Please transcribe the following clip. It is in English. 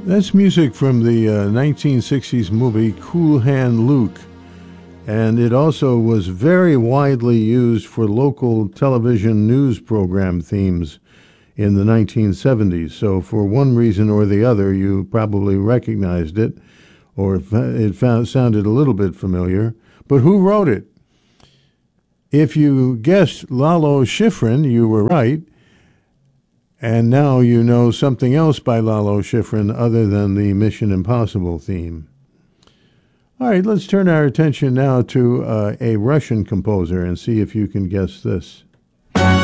That's music from the 1960s movie Cool Hand Luke, and it also was very widely used for local television news program themes in the 1970s. So for one reason or the other, you probably recognized it, or it sounded a little bit familiar. But who wrote it? If you guessed Lalo Schifrin, you were right. And now you know something else by Lalo Schifrin other than the Mission Impossible theme. All right, let's turn our attention now to a Russian composer and see if you can guess this.